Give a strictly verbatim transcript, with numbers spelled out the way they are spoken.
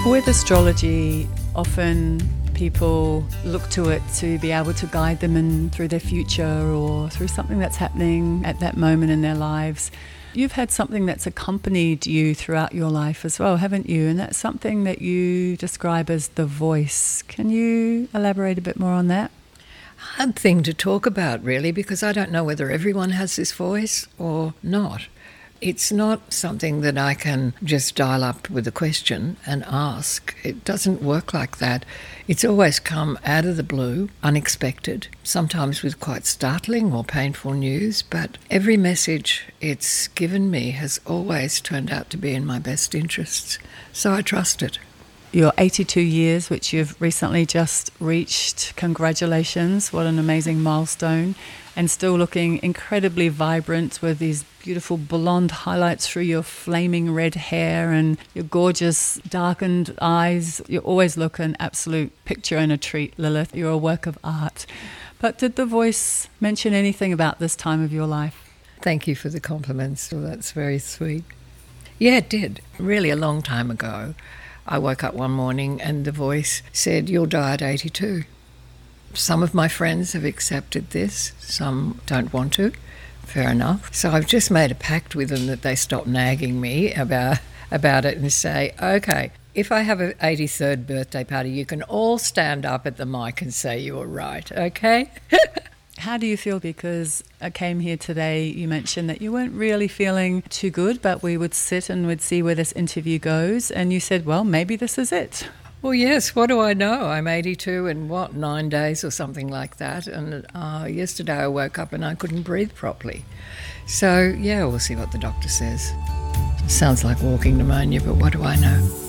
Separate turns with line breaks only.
With astrology, often people look to it to be able to guide them in through their future or through something that's happening at that moment in their lives. You've had something that's accompanied you throughout your life as well, haven't you? And that's something that you describe as the voice. Can you elaborate a bit more on that?
Hard thing to talk about, really, because I don't know whether everyone has this voice or not. It's not something that I can just dial up with a question and ask. It doesn't work like that. It's always come out of the blue, unexpected, sometimes with quite startling or painful news, but every message it's given me has always turned out to be in my best interests. So I trust it.
Your eighty-two years, which you've recently just reached. Congratulations, what an amazing milestone. And still looking incredibly vibrant with these beautiful blonde highlights through your flaming red hair and your gorgeous darkened eyes. You always look an absolute picture and a treat, Lilith. You're a work of art. But did the voice mention anything about this time of your life?
Thank you for the compliments. Well, that's very sweet. Yeah, it did. Really a long time ago. I woke up one morning and the voice said, "You'll die at eighty-two. Some of my friends have accepted this, some don't want to. Fair enough. So I've just made a pact with them that they stop nagging me about about it and say, okay, if I have an eighty-third birthday party, you can all stand up at the mic and say you were right, okay?
How do you feel? Because I came here today, you mentioned that you weren't really feeling too good, but we would sit and we'd see where this interview goes. And you said, well, maybe this is it.
Well, yes, what do I know? I'm eighty-two in, what, nine days or something like that. And uh, yesterday I woke up and I couldn't breathe properly. So, yeah, we'll see what the doctor says. Sounds like walking pneumonia, but what do I know?